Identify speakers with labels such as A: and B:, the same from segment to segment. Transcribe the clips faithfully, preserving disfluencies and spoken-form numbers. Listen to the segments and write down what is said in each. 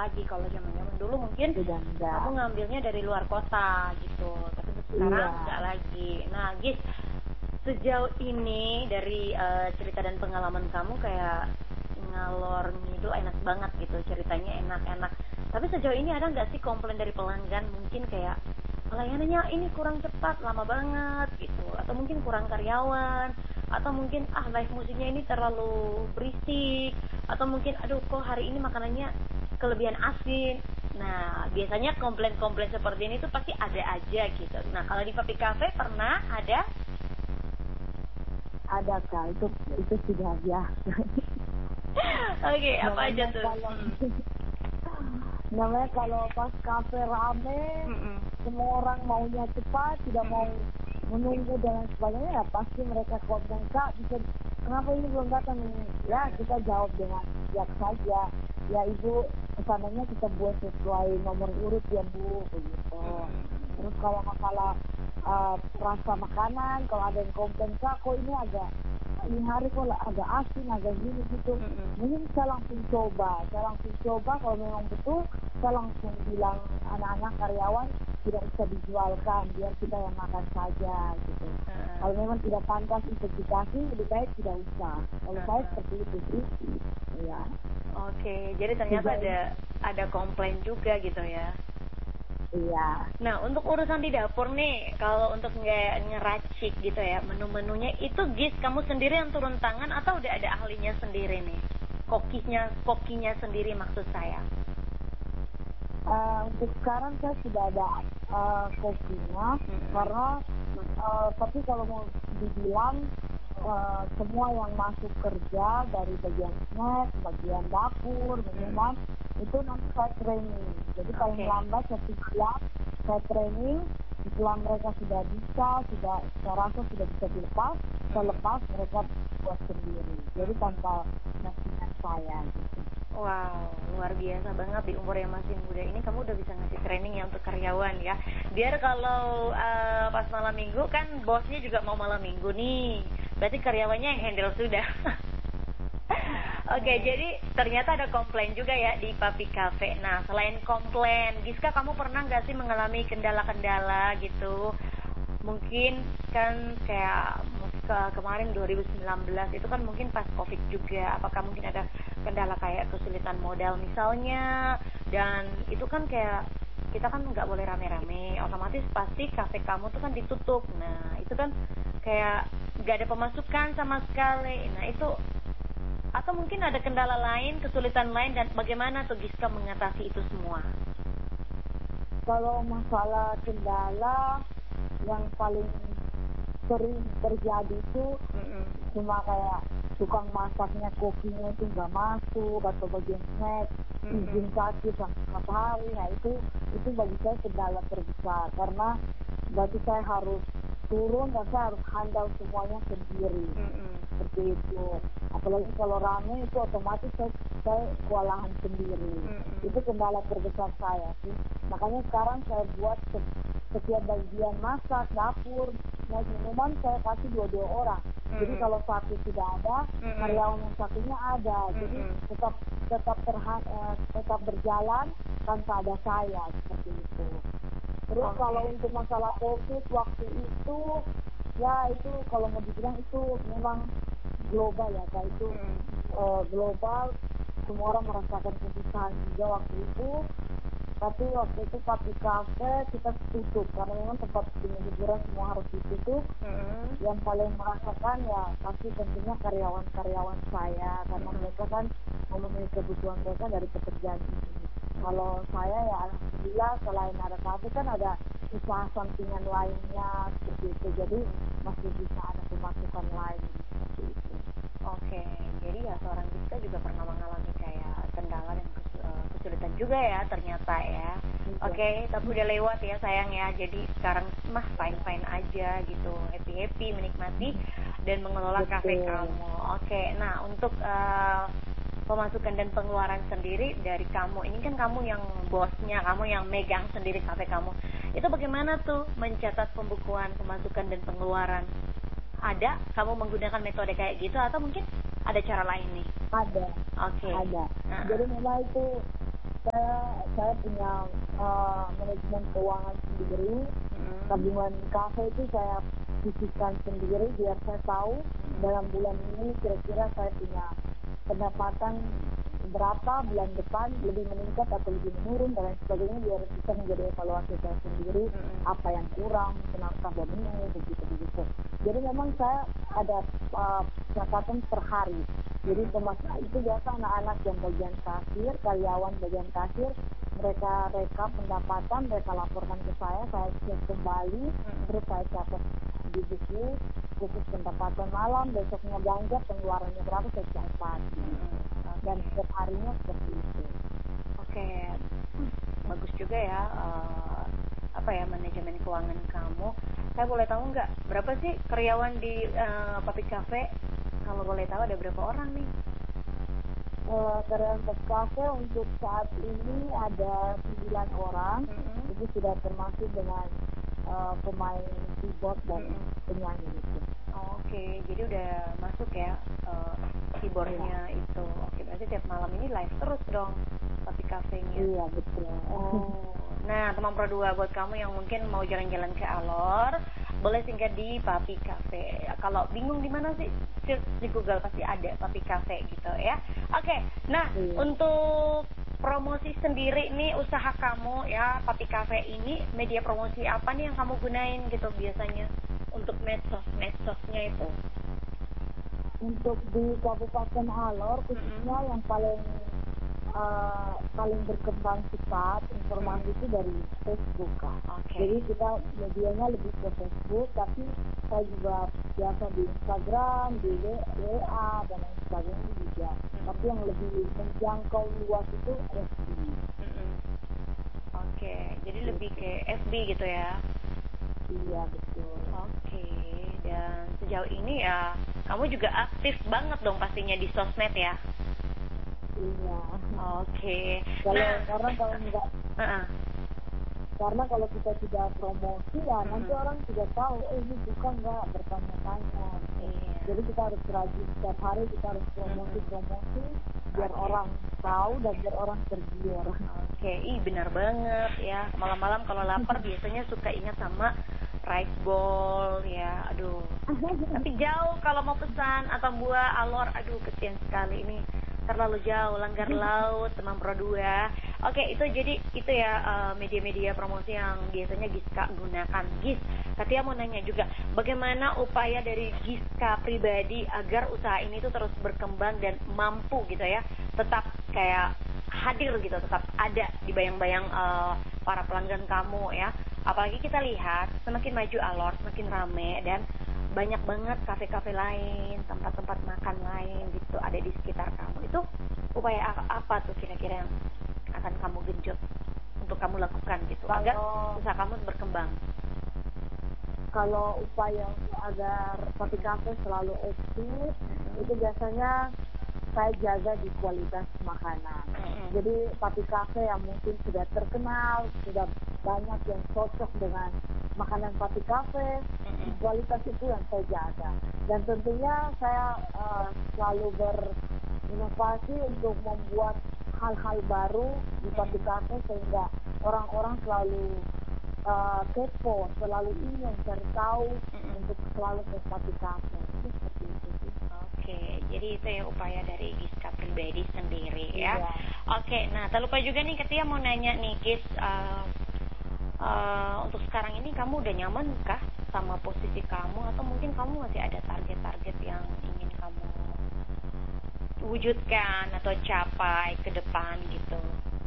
A: lagi. Kalau zaman-zaman dulu mungkin
B: Sudah enggak.
A: kamu ngambilnya dari luar kota gitu, tapi sekarang
B: Iya.
A: enggak lagi. Nah, Gis, sejauh ini dari uh, cerita dan pengalaman kamu kayak ngalor ngidul enak banget gitu, ceritanya enak-enak. Tapi sejauh ini ada nggak sih komplain dari pelanggan, mungkin kayak pelayanannya ini kurang cepat, lama banget gitu, atau mungkin kurang karyawan, atau mungkin ah live musiknya ini terlalu berisik, atau mungkin aduh kok hari ini makanannya kelebihan asin. Nah, biasanya komplain-komplain seperti ini tuh pasti ada aja gitu. Nah, kalau di Papi Cafe pernah ada?
B: Ada Kak, itu itu sudah biasa.
A: Oke, okay, apa aja tuh?
B: Kalau,
A: hmm.
B: namanya kalau pas kafe rame, mm-mm. semua orang maunya cepat, tidak mm-mm. mau menunggu dan sebagainya, ya pasti mereka komplain, Kak, bisa kenapa ini belum datang ini? Ya kita jawab dengan siap saja. Ya Ibu, pesanannya kita buat sesuai nomor urut ya Bu, begitu. Terus kalau masalah uh, rasa makanan, kalau ada yang komplain, Kak, kok ini agak ini hari kok agak asin, agak gini gitu. Mm-hmm. Mungkin saya langsung coba, saya langsung coba kalau memang betul, saya langsung bilang anak-anak karyawan tidak bisa dijualkan, biar kita yang makan saja gitu. Uh-huh. Kalau memang tidak pantas integrasi, lebih baik tidak usah. Kalau uh-huh. saya seperti itu sih, ya.
A: Oke, jadi ternyata ada ada komplain juga gitu ya.
B: Iya.
A: Nah, untuk urusan di dapur nih, kalau untuk nggak ngeracik gitu ya, menu-menunya itu Gis, kamu sendiri yang turun tangan atau udah ada ahlinya sendiri nih? Kokinya, kokinya sendiri maksud saya.
B: Uh, untuk sekarang saya sudah ada uh, kokinya, mm-hmm. karena uh, tapi kalau mau dibilang uh, semua yang masuk kerja dari bagian snack, bagian dapur, minuman, mm-hmm. itu nanti saya training. Jadi paling okay. lambat satu jam saya training. Setelah mereka sudah bisa, sudah saya rasa sudah bisa dilepas, saya lepas mereka buat sendiri. Jadi tanpa nasihat saya gitu.
A: Wow, luar biasa banget di umur yang masih muda ini kamu udah bisa ngasih training ya untuk karyawan ya. Biar kalau uh, pas malam minggu kan bosnya juga mau malam minggu nih. Berarti karyawannya yang handle sudah. Oke, okay, hmm. jadi ternyata ada komplain juga ya di Papi Cafe. Nah, selain komplain, Giska kamu pernah nggak sih mengalami kendala-kendala gitu? Mungkin kan kayak ke kemarin dua ribu sembilan belas itu kan mungkin pas Covid juga. Apakah mungkin ada kendala kayak kesulitan modal misalnya? Dan itu kan kayak kita kan nggak boleh rame-rame. Otomatis pasti kafe kamu tuh kan ditutup. Nah, itu kan kayak nggak ada pemasukan sama sekali. Nah, itu atau mungkin ada kendala lain, kesulitan lain, dan bagaimana tuh Giska mengatasi itu semua?
B: Kalau masalah kendala yang paling sering terjadi itu mm-hmm. cuma kayak tukang masaknya, kokinya itu nggak masuk, atau bagian snack mm-hmm. izin sakit sampai satu hari. Nah itu itu bagi saya kendala terbesar, karena berarti saya harus turun dan saya harus handle semuanya sendiri. Mm-hmm. Seperti itu. Apalagi kalau rame itu otomatis saya, saya kewalahan sendiri. Mm-hmm. Itu kendala terbesar saya sih. Makanya sekarang saya buat setiap bagian masak, dapur, naik minuman saya kasih dua-dua orang. Mm-hmm. Jadi kalau satu tidak ada, mm-hmm. karyawan yang satunya ada. Mm-hmm. Jadi tetap tetap terha- uh, tetap berjalan tanpa ada saya, seperti itu. Terus okay. kalau untuk masalah COVID waktu itu, ya itu kalau mau dibilang itu memang global ya, Kak. Itu mm-hmm. uh, global, semua orang merasakan kesusahan juga waktu itu. Tapi waktu itu Papi Cafe kita tutup karena memang tempat hiburan semua harus ditutup. Mm-hmm. Yang paling merasakan ya pasti tentunya karyawan-karyawan saya, karena mm-hmm. mereka kan memenuhi kebutuhan mereka dari pekerjaan ini. Mm-hmm. Kalau saya ya alhamdulillah selain ada kafe kan ada usaha sampingan lainnya seperti itu. Jadi masih bisa ada pemasukan lain seperti itu.
A: Oke, jadi ya seorang Giska juga pernah mengalami kayak kendala dan kesulitan juga ya ternyata ya. Iya. Oke, tapi udah lewat ya sayang ya. Jadi sekarang mah fine-fine aja gitu, happy-happy menikmati dan mengelola kafe kamu. Oke, nah untuk uh, pemasukan dan pengeluaran sendiri dari kamu, ini kan kamu yang bosnya, kamu yang megang sendiri kafe kamu. Itu bagaimana tuh mencatat pembukuan pemasukan dan pengeluaran? Ada, kamu menggunakan metode kayak gitu atau mungkin ada cara lain nih?
B: Ada.
A: Oke. Okay.
B: Ada.
A: Uh-uh.
B: Jadi memang itu saya saya punya uh, manajemen keuangan sendiri. Mm-hmm. Tabungan kafe itu saya sisihkan sendiri biar saya tahu mm-hmm. dalam bulan ini kira-kira saya punya pendapatan berapa, bulan depan lebih meningkat atau lebih menurun dan lain sebagainya, biar bisa menjadi evaluasi saya sendiri mm-hmm. apa yang kurang, mungkin harus tambah menu, begitu-begitu. Jadi memang saya ada uh, catatan per hari. Jadi pemasaran itu biasa anak-anak yang bagian kasir, karyawan bagian kasir, mereka rekap pendapatan, mereka laporkan ke saya, saya cek kembali, mm-hmm. terus saya catat di buku khusus pendapatan malam, besoknya belanja, pengeluarannya berapa, saya catat. Mm-hmm. Okay. Dan setiap harinya seperti itu.
A: Oke, okay. Bagus juga ya, uh, apa ya, manajemen keuangan kamu. Saya boleh tahu nggak, berapa sih karyawan di uh, Papi Cafe? Kalau boleh tahu ada berapa orang nih?
B: Uh, karyawan Papi Cafe untuk saat ini ada sembilan orang. Mm-hmm. Itu sudah termasuk dengan uh, pemain keyboard dan mm-hmm. penyanyi itu.
A: Oh, Oke, okay. Jadi udah masuk ya uh, keyboardnya yeah. itu. Oke, okay, berarti tiap malam ini live terus dong Papi Cafe-nya.
B: Iya, betul.
A: Oh, nah teman Pro dua buat kamu yang mungkin mau jalan-jalan ke Alor, boleh singgah di Papi Cafe. Kalau bingung di mana sih, search di Google pasti ada Papi Cafe gitu ya. Oke, okay. Nah iya. Untuk promosi sendiri nih usaha kamu ya Papi Cafe ini, media promosi apa nih yang kamu gunain gitu biasanya untuk medsos medsosnya itu?
B: Untuk di Kabupaten Alor khususnya mm-hmm. yang paling uh, paling berkembang cepat informasi mm-hmm. itu dari Facebook kan. Okay. Jadi kita medianya lebih ke Facebook, tapi saya juga biasa di Instagram, di W A dan lain sebagainya juga. Mm-hmm. Tapi yang lebih menjangkau luas itu F B.
A: Mm-hmm. Oke, okay. Jadi gitu. Lebih ke F B gitu ya?
B: Iya betul.
A: Oke, okay. Dan sejauh ini ya kamu juga aktif banget dong pastinya di sosmed ya?
B: Iya.
A: Oke. Okay.
B: Kalau
A: nah,
B: karena kalau enggak,
A: uh-uh.
B: karena kalau kita tidak promosi ya uh-uh. nanti orang tidak tahu, eh ini buka enggak, bertanya-tanya.
A: Iya.
B: Jadi kita harus rajin setiap hari, kita harus promosi-promosi uh-uh. biar okay. orang tahu dan biar orang tergiur.
A: Oke, okay. Ih benar banget ya. Malam-malam kalau lapar biasanya suka ingat sama rice bowl ya, aduh. Tapi jauh kalau mau pesan atau buah Alor, aduh kesian sekali ini terlalu jauh, langgar laut, teman Pro dua. Oke, itu jadi itu ya uh, media-media promosi yang biasanya Giska gunakan. Gis, Katia mau nanya juga, bagaimana upaya dari Giska pribadi agar usaha ini tuh terus berkembang dan mampu gitu ya, tetap kayak hadir gitu, tetap ada di bayang-bayang uh, para pelanggan kamu ya. Apalagi kita lihat semakin maju Alor, semakin rame dan banyak banget kafe-kafe lain, tempat-tempat makan lain gitu ada di sekitar kamu. Itu upaya apa tuh kira-kira yang akan kamu genjot untuk kamu lakukan gitu kalau, agar usaha kamu berkembang?
B: Kalau upaya agar Papi Cafe selalu eksis, mm-hmm. itu biasanya saya jaga di kualitas makanan. Mm-hmm. Jadi Papi Cafe yang mungkin sudah terkenal, sudah banyak yang cocok dengan makanan Papi Cafe, mm-hmm. kualitas itu yang saya jaga. Dan tentunya saya uh, selalu berinovasi untuk membuat hal-hal baru di Papi Cafe sehingga orang-orang selalu uh, kepo, selalu ingin cari tahu mm-hmm. untuk selalu ke Papi Cafe. Itu seperti itu sih.
A: Oke, jadi itu ya upaya dari Giska pribadi sendiri ya.
B: Iya.
A: Oke, nah tak lupa juga nih Katia mau nanya nih Gis, uh, uh, untuk sekarang ini kamu udah nyaman kah sama posisi kamu atau mungkin kamu masih ada target-target yang ingin kamu wujudkan atau capai ke depan gitu?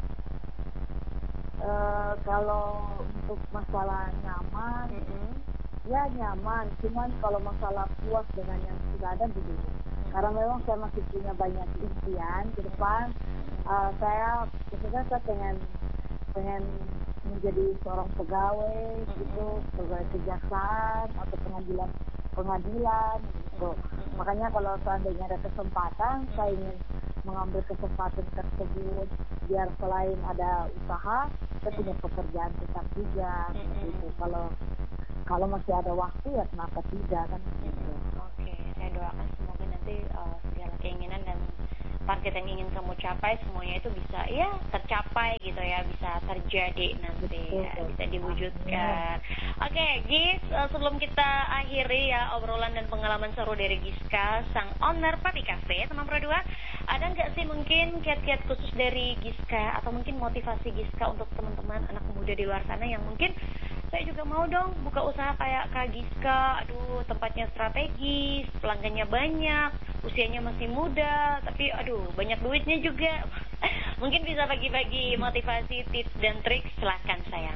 B: Uh, kalau untuk masalah nyaman, mm-hmm. ya nyaman, cuman kalau masalah puas dengan yang sudah ada belum. Mm-hmm. Karena memang saya masih punya banyak impian ke depan. Mm-hmm. Uh, saya, khususnya saya pengen pengen menjadi seorang pegawai, mm-hmm. gitu, pegawai kejaksaan atau pengadilan pengadilan, gitu. Mm-hmm. Makanya kalau seandainya ada kesempatan, mm-hmm. saya ingin mengambil kesempatan tersebut biar selain ada usaha, saya punya pekerjaan tetap juga, mm-hmm. seperti itu. Kalau kalau masih ada waktu ya kenapa tidak kan gitu.
A: Mm-hmm. Oke, okay. Saya doakan semoga nanti uh, segala keinginan dan target yang ingin kamu capai semuanya itu bisa ya tercapai gitu ya bisa terjadi nanti, ya, bisa diwujudkan. Oke, okay, Gis, sebelum kita akhiri ya obrolan dan pengalaman seru dari Giska, sang owner Papi Cafe, teman Pro dua, ada nggak sih mungkin kiat-kiat khusus dari Giska atau mungkin motivasi Giska untuk teman-teman anak muda di luar sana yang mungkin saya juga mau dong buka usaha kayak Kak Giska, aduh tempatnya strategis, pelanggannya banyak, usianya masih muda, tapi aduh banyak duitnya juga. Mungkin bisa bagi-bagi motivasi, tips dan trik, silahkan sayang.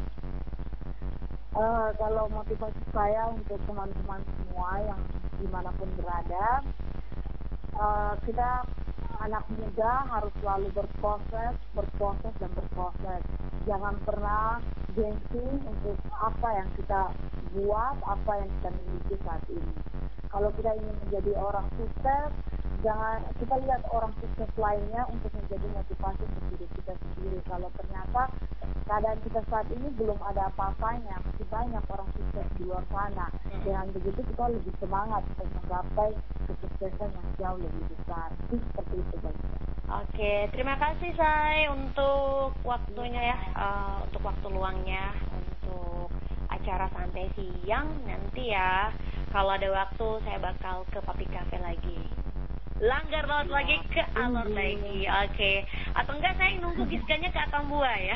B: Uh, kalau motivasi saya untuk teman-teman semua yang dimanapun berada, uh, kita anak muda harus selalu berproses, berproses dan berproses. Jangan pernah gengsi untuk apa yang kita buat, apa yang kita miliki saat ini. Kalau kita ingin menjadi orang sukses, jangan kita lihat orang sukses lainnya untuk menjadi motivasi untuk diri kita sendiri. Kalau ternyata keadaan kita saat ini belum ada apa-apanya, masih banyak orang sukses di luar sana. Dengan begitu kita lebih semangat untuk menggapai kesuksesan yang jauh lebih besar. Itu seperti itu bagi saya.
A: Oke, terima kasih Say untuk waktunya ya, uh, untuk waktu luangnya untuk acara santai siang nanti ya. Kalau ada waktu saya bakal ke Papi Cafe lagi. Langgar laut ya, lagi ke alor lagi. Oke. Okay. Atau enggak saya nunggu Giskanya ke Atambua ya.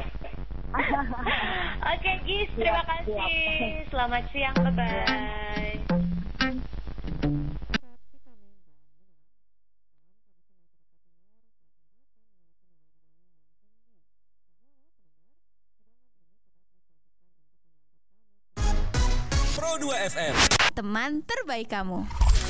A: Oke, okay, Gis, terima kasih. Selamat siang, bye-bye.
C: Pro dua F M,
D: teman terbaik kamu.